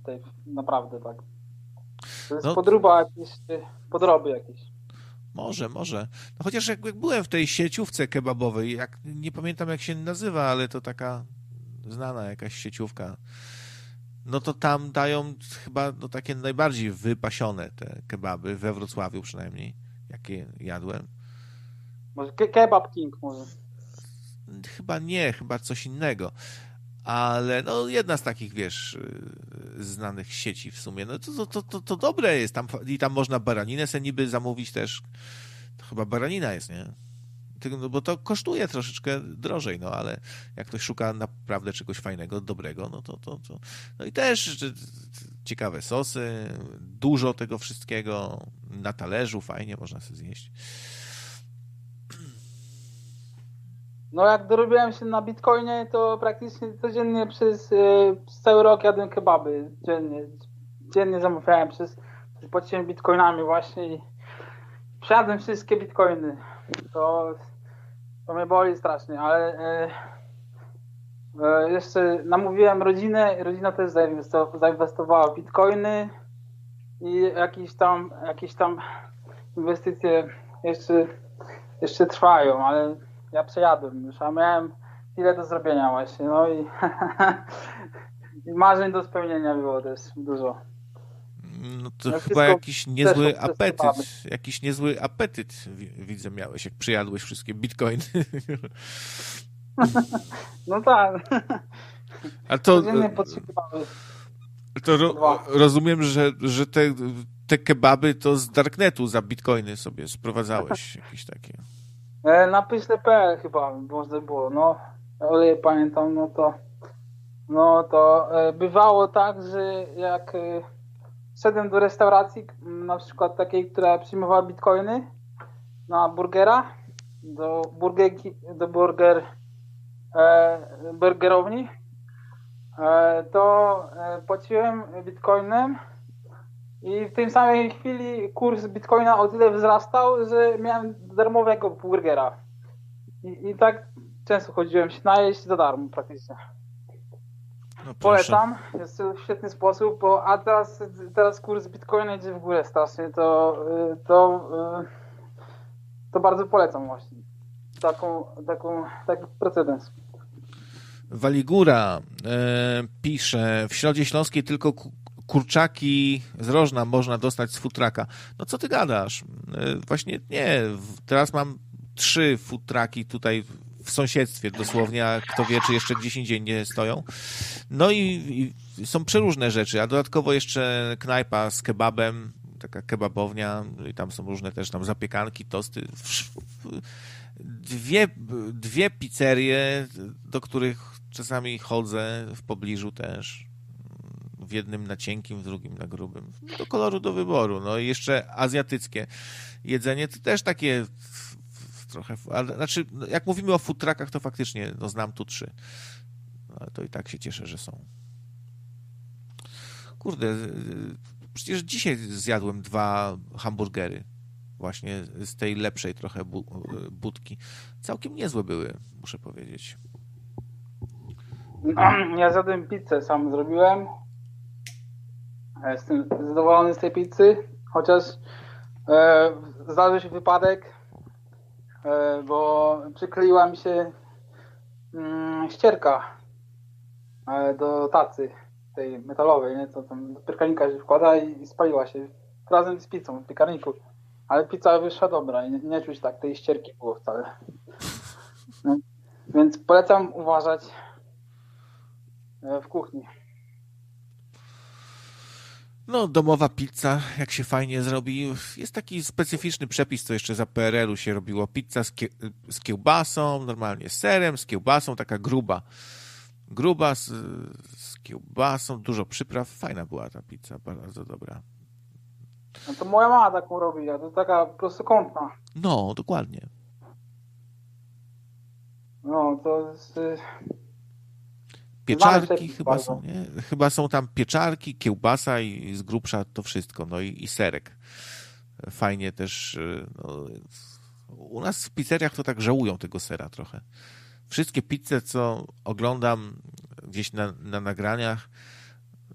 tutaj, naprawdę tak. To jest No, podróba jakieś, podroby jakieś. może. No chociaż jak byłem w tej sieciówce kebabowej, nie pamiętam jak się nazywa, ale to taka znana jakaś sieciówka, no to tam dają chyba takie najbardziej wypasione te kebaby, we Wrocławiu przynajmniej, jakie jadłem. Może Kebab King może. Chyba nie, chyba coś innego. Ale no jedna z takich, wiesz, znanych sieci w sumie. No to dobre jest. Tam można baraninę sobie niby zamówić też. To chyba baranina jest, nie? No, bo to kosztuje troszeczkę drożej, no ale jak ktoś szuka naprawdę czegoś fajnego, dobrego, no to. No i też ciekawe sosy, dużo tego wszystkiego na talerzu, fajnie można sobie zjeść. No jak dorobiłem się na Bitcoinie, to praktycznie codziennie przez cały rok jadłem kebaby. Dziennie zamawiałem, płaciłem bitcoinami właśnie i przejadłem wszystkie bitcoiny. To mnie boli strasznie, ale jeszcze namówiłem rodzinę i rodzina też zainwestowała w bitcoiny i jakieś tam inwestycje jeszcze trwają, ale ja przejadłem już, a miałem tyle do zrobienia właśnie, no i, i marzeń do spełnienia było też dużo. No to chyba jakiś niezły apetyt widzę miałeś, jak przejadłeś wszystkie bitcoiny. No tak. A to rozumiem, że te kebaby to z darknetu za bitcoiny sobie sprowadzałeś jakieś takie. Na pyśle.pl chyba można było, no o ile pamiętam, no to bywało tak, że jak szedłem do restauracji, na przykład takiej, która przyjmowała bitcoiny na burgera, do burgerowni, to płaciłem bitcoinem i w tej samej chwili kurs bitcoina o tyle wzrastał, że miałem darmowego burgera. I tak często chodziłem się najeść za darmo praktycznie. No polecam, jest to świetny sposób, a teraz kurs bitcoina idzie w górę strasznie, to bardzo polecam właśnie taki precedens. Waligura pisze, w Środzie Śląskiej tylko kurczaki z Rożna można dostać z futraka. No co ty gadasz? Właśnie nie, teraz mam 3 futraki tutaj w sąsiedztwie dosłownie, a kto wie, czy jeszcze gdzieś indziej nie stoją. No i są przeróżne rzeczy, a dodatkowo jeszcze knajpa z kebabem, taka kebabownia, i tam są różne też tam zapiekanki, tosty. Dwie pizzerie, do których czasami chodzę w pobliżu też. W jednym na cienkim, w drugim na grubym. Do koloru do wyboru. No i jeszcze azjatyckie jedzenie, to też takie trochę, znaczy jak mówimy o food truckach, to faktycznie znam tu 3. Ale to i tak się cieszę, że są. Kurde, przecież dzisiaj zjadłem 2 hamburgery. Właśnie z tej lepszej trochę budki. Całkiem niezłe były, muszę powiedzieć. Ja zjadłem pizzę, sam zrobiłem. Jestem zadowolony z tej pizzy, chociaż zdarzył się wypadek, bo przykleiła mi się ścierka do tacy tej metalowej, nie? Co tam do piekarnika się wkłada i spaliła się razem z pizzą w piekarniku. Ale pizza wyszła dobra i nie czuć tak tej ścierki było wcale. No, więc polecam uważać w kuchni. No, domowa pizza, jak się fajnie zrobi. Jest taki specyficzny przepis, co jeszcze za PRL-u się robiło. Pizza z kiełbasą, normalnie z serem, z kiełbasą, taka gruba. Gruba z kiełbasą, dużo przypraw. Fajna była ta pizza, bardzo dobra. No to moja mama taką robi, a to taka prostokątna. No, dokładnie. No, to jest... Pieczarki chyba są, nie? Chyba są tam pieczarki, kiełbasa i z grubsza to wszystko. No i serek. Fajnie też. No, u nas w pizzeriach to tak żałują tego sera trochę. Wszystkie pizze, co oglądam gdzieś na nagraniach,